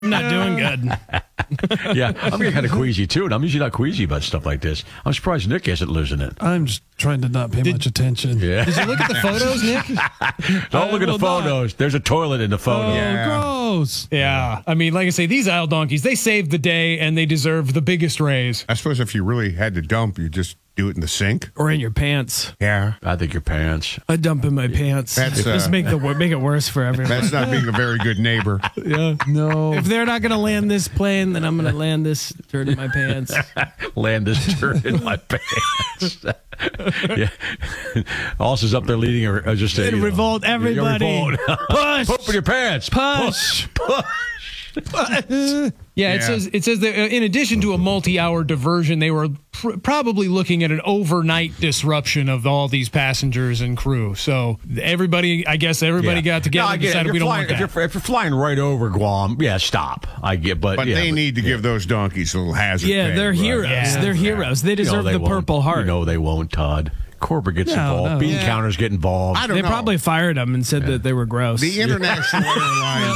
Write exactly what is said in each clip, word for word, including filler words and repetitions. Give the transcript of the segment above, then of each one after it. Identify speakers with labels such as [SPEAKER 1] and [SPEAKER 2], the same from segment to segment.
[SPEAKER 1] I'm not doing good.
[SPEAKER 2] Yeah, I'm getting kind of queasy, too, and I'm usually not queasy about stuff like this. I'm surprised Nick isn't losing it.
[SPEAKER 3] I'm just trying to not pay
[SPEAKER 1] Did-
[SPEAKER 3] much attention.
[SPEAKER 2] Yeah.
[SPEAKER 1] Did you look at the photos, Nick?
[SPEAKER 2] Don't look at
[SPEAKER 3] will
[SPEAKER 2] the
[SPEAKER 3] not.
[SPEAKER 2] photos. There's a toilet in the photo.
[SPEAKER 3] Oh,
[SPEAKER 4] Yeah.
[SPEAKER 3] gross.
[SPEAKER 1] Yeah. I mean, like I say, these aisle donkeys, they saved the day and they deserve the biggest raise.
[SPEAKER 4] I suppose if you really had to dump, you just do it in the sink.
[SPEAKER 5] Or in your pants.
[SPEAKER 4] Yeah.
[SPEAKER 2] I think your pants.
[SPEAKER 5] I dump in my pants.
[SPEAKER 4] That's, uh,
[SPEAKER 5] Just make the wor- make it worse for everyone.
[SPEAKER 4] That's not being a very good neighbor.
[SPEAKER 5] Yeah.
[SPEAKER 3] No.
[SPEAKER 5] If they're not going to land this plane, then I'm going to land this turd in my pants.
[SPEAKER 2] Land this turd in my pants. Yeah. Alsa's up there leading her. uh, Just a,
[SPEAKER 5] It
[SPEAKER 2] you know,
[SPEAKER 5] revolt
[SPEAKER 2] yeah,
[SPEAKER 5] everybody.
[SPEAKER 2] revolt.
[SPEAKER 5] Push.
[SPEAKER 2] Poop in your pants.
[SPEAKER 5] Push.
[SPEAKER 2] Push.
[SPEAKER 1] Yeah, it
[SPEAKER 4] Yeah.
[SPEAKER 1] says it says that uh, in addition to a multi-hour diversion, they were pr- probably looking at an overnight disruption of all these passengers and crew. So everybody, I guess everybody
[SPEAKER 2] Yeah.
[SPEAKER 1] got together
[SPEAKER 2] No, I
[SPEAKER 1] and
[SPEAKER 2] get it.
[SPEAKER 1] decided
[SPEAKER 2] If
[SPEAKER 1] we
[SPEAKER 2] you're
[SPEAKER 1] don't
[SPEAKER 2] flying,
[SPEAKER 1] want that.
[SPEAKER 2] if you're, if you're flying right over Guam, yeah, stop. I get, but
[SPEAKER 4] But
[SPEAKER 2] yeah,
[SPEAKER 4] they
[SPEAKER 2] but-
[SPEAKER 4] need to give those donkeys a little hazard
[SPEAKER 5] Yeah,
[SPEAKER 4] pay.
[SPEAKER 5] they're heroes.
[SPEAKER 1] Yeah.
[SPEAKER 5] They're heroes. They
[SPEAKER 2] You know
[SPEAKER 5] deserve
[SPEAKER 2] they
[SPEAKER 5] the
[SPEAKER 2] won't.
[SPEAKER 5] Purple Heart.
[SPEAKER 2] You know they won't, Todd. Corbett gets
[SPEAKER 3] No,
[SPEAKER 2] involved.
[SPEAKER 3] no.
[SPEAKER 2] Bean
[SPEAKER 4] Yeah.
[SPEAKER 2] counters get involved.
[SPEAKER 4] I don't
[SPEAKER 5] They
[SPEAKER 4] know.
[SPEAKER 5] probably fired them and said that they were gross.
[SPEAKER 4] The international airlines.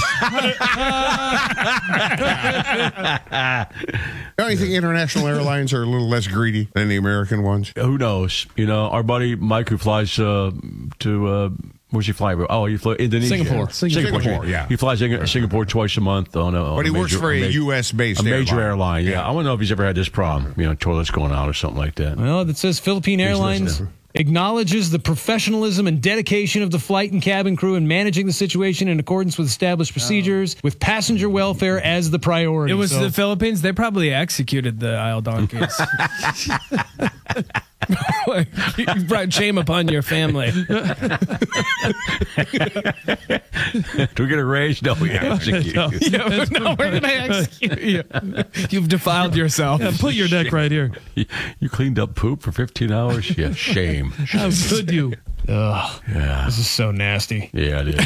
[SPEAKER 4] Don't you think international airlines are a little less greedy than the American ones?
[SPEAKER 2] Who knows? You know, our buddy Mike, who flies uh, to uh, where's he fly? Oh, he flew Indonesia,
[SPEAKER 1] Singapore.
[SPEAKER 2] Singapore,
[SPEAKER 4] Singapore, yeah.
[SPEAKER 2] He flies Sing- Singapore twice a month on a. On
[SPEAKER 4] But he
[SPEAKER 2] a
[SPEAKER 4] works
[SPEAKER 2] major,
[SPEAKER 4] for a
[SPEAKER 2] ma-
[SPEAKER 4] U S based
[SPEAKER 2] a major
[SPEAKER 4] airline.
[SPEAKER 2] airline. Yeah.
[SPEAKER 4] Yeah.
[SPEAKER 2] I want to know if he's ever had this problem. You know, toilets going out or something like that.
[SPEAKER 1] Well, it says Philippine Airlines
[SPEAKER 2] listening.
[SPEAKER 1] acknowledges the professionalism and dedication of the flight and cabin crew in managing the situation in accordance with established procedures, with passenger welfare as the priority.
[SPEAKER 5] It was
[SPEAKER 1] So-
[SPEAKER 5] the Philippines. They probably executed the Isle donkeys. You brought shame upon your family.
[SPEAKER 2] Do we get a raise? No, we execute.
[SPEAKER 3] No.
[SPEAKER 5] Yeah, no, we're going to execute you. You've defiled yourself.
[SPEAKER 3] Yeah, put your neck right here.
[SPEAKER 2] You, you cleaned up poop for fifteen hours? Yeah, shame.
[SPEAKER 3] How could you?
[SPEAKER 1] Ugh,
[SPEAKER 2] Yeah.
[SPEAKER 1] this is so nasty.
[SPEAKER 2] Yeah, it is.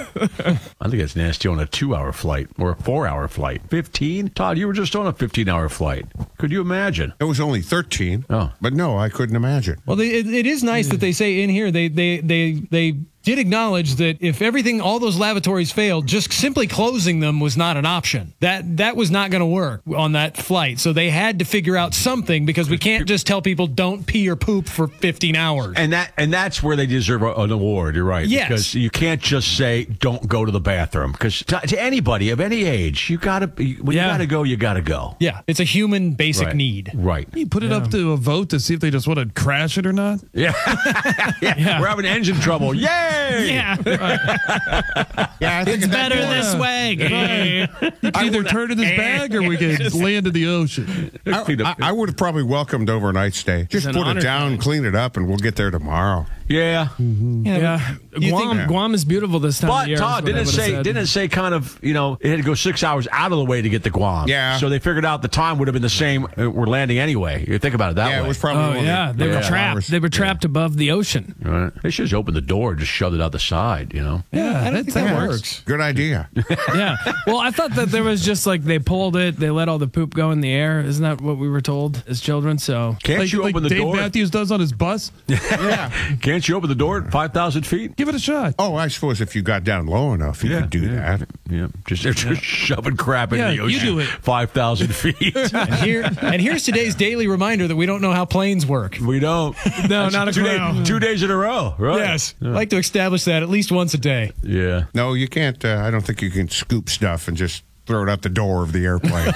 [SPEAKER 2] I think it's nasty on a two-hour flight or a four-hour flight. Fifteen? Todd, you were just on a fifteen-hour flight. Could you imagine?
[SPEAKER 4] It was only thirteen.
[SPEAKER 2] Oh.
[SPEAKER 4] But no, I couldn't imagine.
[SPEAKER 1] Well, they, it, it is nice that they say in here they they they they did acknowledge that if everything, all those lavatories failed, just simply closing them was not an option. That that was not going to work on that flight. So they had to figure out something because we can't just tell people don't pee or poop for fifteen hours.
[SPEAKER 2] And that and that's where they deserve a- an award. You're right.
[SPEAKER 1] Yes.
[SPEAKER 2] Because you can't just say don't go to the bathroom. Because to, to anybody of any age, you gotta when
[SPEAKER 5] Yeah.
[SPEAKER 2] you gotta go, you gotta go.
[SPEAKER 1] Yeah, it's a human basic
[SPEAKER 2] Right.
[SPEAKER 1] need.
[SPEAKER 2] Right.
[SPEAKER 3] You put it up to a vote to see if they just want to crash it or not?
[SPEAKER 2] Yeah. yeah. We're having engine trouble. Yay!
[SPEAKER 5] Yeah.
[SPEAKER 4] Yeah, I think
[SPEAKER 5] It's
[SPEAKER 4] at that
[SPEAKER 5] better
[SPEAKER 4] point,
[SPEAKER 5] this way.
[SPEAKER 3] You can either turn in this bag or we can land in the ocean.
[SPEAKER 2] Clean
[SPEAKER 4] I,
[SPEAKER 2] up-
[SPEAKER 4] I would have probably welcomed overnight stay. Just
[SPEAKER 5] an
[SPEAKER 4] put
[SPEAKER 5] honor
[SPEAKER 4] it down,
[SPEAKER 5] flight.
[SPEAKER 4] clean it up, and we'll get there tomorrow.
[SPEAKER 2] yeah.
[SPEAKER 5] Yeah.
[SPEAKER 1] You
[SPEAKER 5] Guam,
[SPEAKER 1] think-
[SPEAKER 5] Guam is beautiful this time of
[SPEAKER 2] But
[SPEAKER 5] year. is
[SPEAKER 2] Todd
[SPEAKER 5] what I
[SPEAKER 2] didn't
[SPEAKER 5] would've
[SPEAKER 2] say
[SPEAKER 5] said.
[SPEAKER 2] didn't say kind of you know it had to go six hours out of the way to get to Guam.
[SPEAKER 4] Yeah.
[SPEAKER 2] So they figured out the time would have been the same. Uh, we're landing anyway. You think about it that
[SPEAKER 4] yeah,
[SPEAKER 2] way.
[SPEAKER 4] it was probably
[SPEAKER 5] Oh,
[SPEAKER 4] only
[SPEAKER 5] yeah. They
[SPEAKER 4] a
[SPEAKER 5] were
[SPEAKER 4] couple
[SPEAKER 5] trapped.
[SPEAKER 4] hours.
[SPEAKER 5] They were trapped above the ocean.
[SPEAKER 2] Right. They should just open the door and just shove it out the side. You know.
[SPEAKER 1] Yeah, I don't
[SPEAKER 3] that-
[SPEAKER 1] think that
[SPEAKER 3] that
[SPEAKER 1] works.
[SPEAKER 3] works.
[SPEAKER 4] Good idea.
[SPEAKER 5] Yeah. Well, I thought that there was just like they pulled it, they let all the poop go in the air. Isn't that what we were told as children? So
[SPEAKER 2] Can't
[SPEAKER 3] Like,
[SPEAKER 2] you
[SPEAKER 3] like
[SPEAKER 2] open the
[SPEAKER 3] Dave
[SPEAKER 2] door?
[SPEAKER 3] Matthews does on his bus?
[SPEAKER 2] Can't you open the door at five thousand feet?
[SPEAKER 3] Give it a shot.
[SPEAKER 4] Oh, I suppose if you got down low enough, you could do
[SPEAKER 2] yeah,
[SPEAKER 4] that.
[SPEAKER 2] Yeah, just they're just shoving crap into
[SPEAKER 3] Yeah,
[SPEAKER 2] the
[SPEAKER 3] you
[SPEAKER 2] ocean.
[SPEAKER 3] do it.
[SPEAKER 2] Five thousand feet.
[SPEAKER 1] And here and here's today's daily reminder that we don't know how planes work.
[SPEAKER 2] we don't.
[SPEAKER 5] No,
[SPEAKER 2] That's
[SPEAKER 5] not a
[SPEAKER 2] two,
[SPEAKER 5] clue.
[SPEAKER 2] day, two days in a row. Right.
[SPEAKER 1] Yes, I'd like to establish that at least once a day.
[SPEAKER 2] Yeah.
[SPEAKER 4] No, you can't. Uh, I don't think you can scoop stuff and just throw it out the door of the airplane.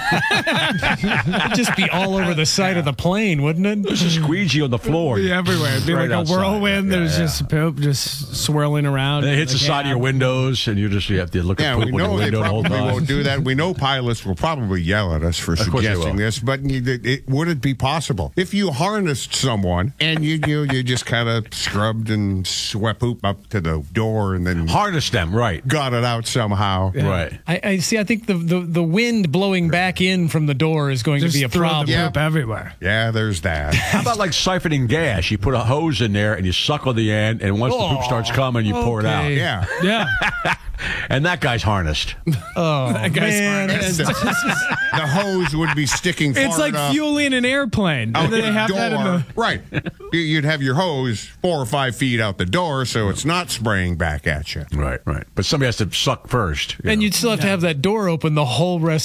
[SPEAKER 1] It'd just be all over the side of the plane, wouldn't it?
[SPEAKER 2] Just a squeegee on the floor.
[SPEAKER 5] be everywhere. It'd be
[SPEAKER 2] Right
[SPEAKER 5] like a
[SPEAKER 2] outside.
[SPEAKER 5] whirlwind.
[SPEAKER 2] Yeah,
[SPEAKER 5] There's
[SPEAKER 2] yeah.
[SPEAKER 5] just poop just swirling around.
[SPEAKER 2] And it hits the
[SPEAKER 5] Like,
[SPEAKER 2] side of your
[SPEAKER 5] yeah.
[SPEAKER 2] windows, and you just you have to look
[SPEAKER 4] yeah,
[SPEAKER 2] at
[SPEAKER 4] we
[SPEAKER 2] poop on your
[SPEAKER 4] know they
[SPEAKER 2] window the whole
[SPEAKER 4] probably
[SPEAKER 2] time.
[SPEAKER 4] won't do that. We know pilots will probably yell at us for
[SPEAKER 2] Of course they
[SPEAKER 4] suggesting
[SPEAKER 2] will.
[SPEAKER 4] this, but you, it, it, would it be possible if you harnessed someone and you you, you just kind of scrubbed and swept poop up to the door and then
[SPEAKER 2] Harness them, right?
[SPEAKER 4] got it out somehow?
[SPEAKER 2] Right.
[SPEAKER 1] I, I see. I think the, the the wind blowing back in from the door is going
[SPEAKER 5] Just
[SPEAKER 1] to be a
[SPEAKER 5] throw
[SPEAKER 1] problem.
[SPEAKER 5] the
[SPEAKER 4] Yeah.
[SPEAKER 5] poop everywhere.
[SPEAKER 4] Yeah, there's that.
[SPEAKER 2] How about like siphoning gas? You put a hose in there and you suck on the end, and once the poop starts coming, you pour it out.
[SPEAKER 3] Okay.
[SPEAKER 4] Yeah.
[SPEAKER 5] Yeah.
[SPEAKER 2] And that guy's harnessed.
[SPEAKER 1] Oh
[SPEAKER 5] That guy's
[SPEAKER 1] man,
[SPEAKER 4] And the, the hose would be sticking far
[SPEAKER 5] It's like
[SPEAKER 4] enough
[SPEAKER 5] fueling an airplane.
[SPEAKER 4] out
[SPEAKER 5] And then they
[SPEAKER 4] the
[SPEAKER 5] have
[SPEAKER 4] door.
[SPEAKER 5] that in the.
[SPEAKER 4] Right. you- you'd have your hose four or five feet out the door, so it's not spraying back at you.
[SPEAKER 2] Right, right. But somebody has to suck first. you
[SPEAKER 1] And
[SPEAKER 2] know.
[SPEAKER 1] you'd still have to have that door open the whole rest